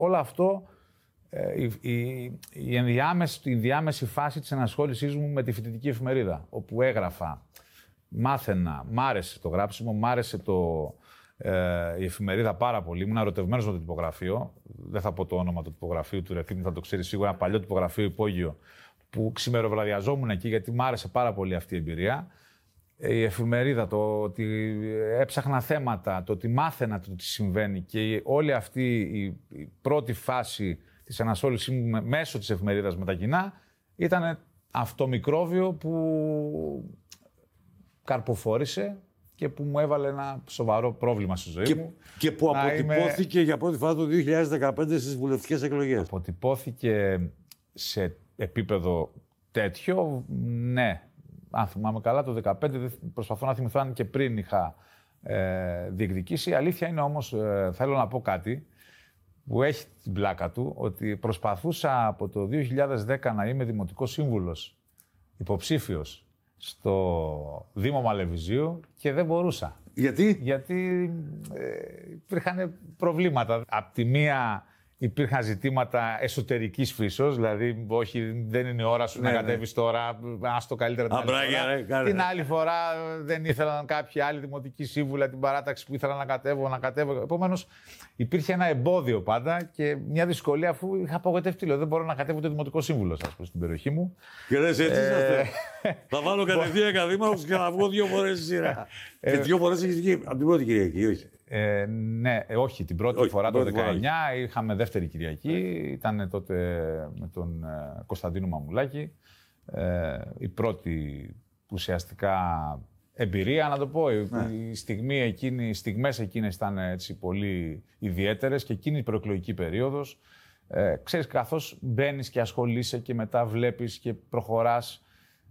Όλο αυτό, η ενδιάμεση φάση της ενασχόλησής μου με τη φοιτητική εφημερίδα, όπου έγραφα, μάθαινα, μ' άρεσε το γράψιμο, μ' άρεσε η εφημερίδα πάρα πολύ. Ήμουν ερωτευμένος με το τυπογραφείο. Δεν θα πω το όνομα του τυπογραφείου του Ρεφίμ, θα το ξέρει σίγουρα. Ένα παλιό τυπογραφείο υπόγειο που ξημεροβραδιαζόμουν εκεί, γιατί μ' άρεσε πάρα πολύ αυτή η εμπειρία. Η εφημερίδα, το ότι έψαχνα θέματα, το ότι μάθαινα το τι συμβαίνει και όλη αυτή η πρώτη φάση της ενασχόλησής μου μέσω της εφημερίδας με τα κοινά ήταν αυτό μικρόβιο που καρποφόρησε και που μου έβαλε ένα σοβαρό πρόβλημα στη ζωή μου. Και που αποτυπώθηκε για πρώτη φορά το 2015 στις βουλευτικές εκλογές. Αποτυπώθηκε σε επίπεδο τέτοιο, ναι. Αν θυμάμαι καλά, το 2015, προσπαθώ να θυμηθώ αν και πριν είχα διεκδικήσει. Η αλήθεια είναι όμως, θέλω να πω κάτι που έχει την πλάκα του, ότι προσπαθούσα από το 2010 να είμαι δημοτικός σύμβουλος, υποψήφιος, στο Δήμο Μαλεβιζίου και δεν μπορούσα. Γιατί? Γιατί υπήρχαν προβλήματα. Απ' τη μία υπήρχαν ζητήματα εσωτερικής φύσεως, δηλαδή όχι, δεν είναι η ώρα σου να κατέβεις τώρα, άστο καλύτερα την άλλη φορά. Την άλλη φορά δεν ήθελαν κάποιοι άλλοι δημοτικοί σύμβουλοι την παράταξη που ήθελα να κατέβω. Επομένως υπήρχε ένα εμπόδιο πάντα και μια δυσκολία, αφού είχα απογοητευτεί. Δεν μπορώ να κατέβω το δημοτικό σύμβουλο στην περιοχή μου. Και λες έτσι θα βάλω κατευθείαν ακαδήμαρχος και να βγω 2 φορές στη σειρά. Και 2 φορές έχεις βγει από την πρώτη Κυριακή, όχι? Ναι, όχι. Την πρώτη φορά το 19 είχαμε δεύτερη Κυριακή. Ήταν τότε με τον Κωνσταντίνο Μαμουλάκη. Η πρώτη ουσιαστικά εμπειρία, να το πω. Η στιγμές εκείνες ήταν έτσι πολύ ιδιαίτερες και εκείνη η προεκλογική περίοδος. Ξέρεις, καθώς μπαίνεις και ασχολείσαι και μετά βλέπεις και προχωράς,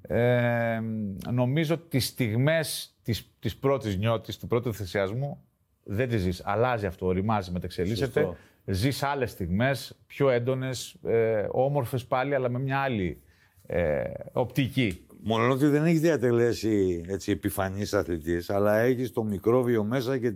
νομίζω τις στιγμές της πρώτης νιώτης, του πρώτου θυσιασμού, δεν τη ζεις. Αλλάζει αυτό, οριμάζει, μετεξελίσσεται. Ζεις άλλες στιγμές, πιο έντονες, όμορφες πάλι, αλλά με μια άλλη οπτική. Μόνο ότι δεν έχεις διατελέσει έτσι επιφανής αθλητής, αλλά έχεις το μικρόβιο μέσα και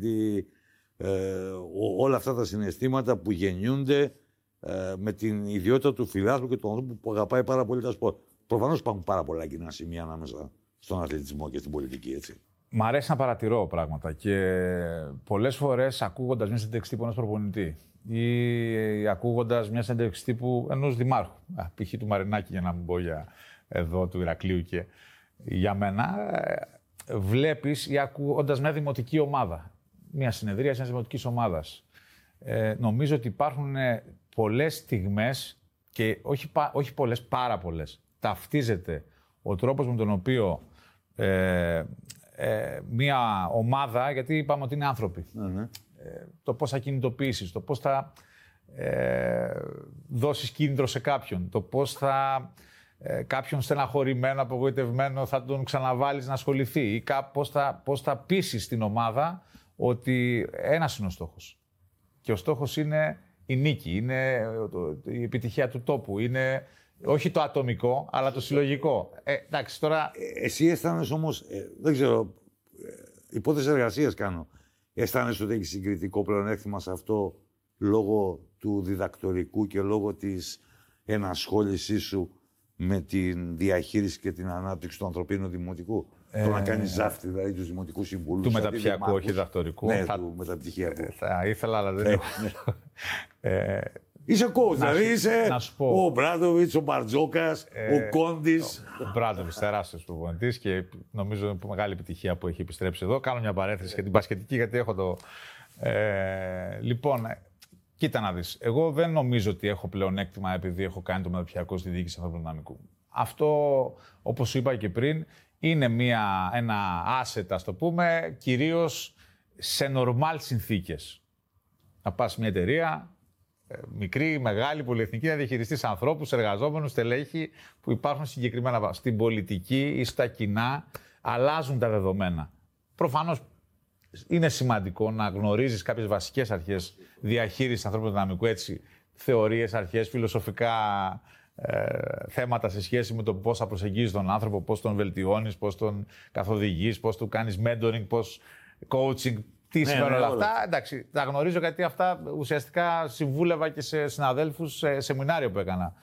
όλα αυτά τα συναισθήματα που γεννιούνται με την ιδιότητα του φιλάθλου και του ανθρώπου που αγαπάει πάρα πολύ τα σπορ. Προφανώς υπάρχουν πάρα πολλά κοινά σημεία ανάμεσα στον αθλητισμό και στην πολιτική, έτσι. Μ' αρέσει να παρατηρώ πράγματα και πολλές φορές ακούγοντας μια συνέντευξη τύπου ενός προπονητή ή ακούγοντας μια συνέντευξη τύπου ενός δημάρχου, π.χ. του Μαρινάκη, για να μην πω εδώ του Ηρακλείου, και για μένα βλέπεις ή ακούγοντας μια δημοτική ομάδα, μια συνεδρία μιας δημοτικής ομάδας, νομίζω ότι υπάρχουν πολλές στιγμές και όχι πολλές, πάρα πολλές. Ταυτίζεται ο τρόπος με τον οποίο μια ομάδα, γιατί είπαμε ότι είναι άνθρωποι, το πώς θα κινητοποιήσεις, το πώς θα δώσεις κίνητρο σε κάποιον, το πώς θα κάποιον στεναχωρημένο, απογοητευμένο θα τον ξαναβάλεις να ασχοληθεί ή πώς θα πείσεις την ομάδα ότι ένας είναι ο στόχος. Και ο στόχος είναι η νίκη, είναι η επιτυχία του τόπου, είναι όχι το ατομικό, αλλά το συλλογικό. Εντάξει, τώρα... Εσύ αισθάνεσαι όμως, δεν ξέρω, υπόθεση εργασίας κάνω, αισθάνεσαι ότι έχεις συγκριτικό πλεονέκτημα σε αυτό λόγω του διδακτορικού και λόγω της ενασχόλησής σου με την διαχείριση και την ανάπτυξη του ανθρωπίνου δημοτικού. Το να κάνεις ζάφτη, δηλαδή τους δημοτικούς συμβούλους. Του μεταπτυχιακού, όχι διδακτορικού. Ναι, του μεταπτυχιακού. Θα ήθελα, αλλά δεν έχω. Είσαι coach, δηλαδή είσαι ο Μπράντοβιτς, ο Μπαρτζόκας, ο Κόντις. Ο Μπράντοβιτς, τεράστιος προπονητής και νομίζω είναι μεγάλη επιτυχία που έχει επιστρέψει εδώ. Κάνω μια παρένθεση για την μπασκετική, γιατί έχω το... Λοιπόν, κοίτα να δεις. Εγώ δεν νομίζω ότι έχω πλεονέκτημα επειδή έχω κάνει το μεταπτυχιακό στη διοίκηση ανθρώπινου δυναμικού. Αυτό, όπως σου είπα και πριν, είναι ένα asset, ας το πούμε, κυρίως σε normal συνθήκες. Να πας σε μια εταιρεία, μικρή, μεγάλη, πολυεθνική, να διαχειριστείς ανθρώπους, εργαζόμενους, στελέχη που υπάρχουν συγκεκριμένα. Στην πολιτική ή στα κοινά αλλάζουν τα δεδομένα. Προφανώς είναι σημαντικό να γνωρίζεις κάποιες βασικές αρχές διαχείρισης ανθρώπινου δυναμικού, έτσι, θεωρίες, αρχές, φιλοσοφικά θέματα σε σχέση με το πώς θα προσεγγίζεις τον άνθρωπο, πώς τον βελτιώνεις, πώς τον καθοδηγείς, πώς του κάνεις mentoring, πώς coaching, Τι σημαίνουν όλα αυτά. Εντάξει, τα γνωρίζω γιατί αυτά ουσιαστικά συμβούλευα και σε συναδέλφους σε σεμινάριο που έκανα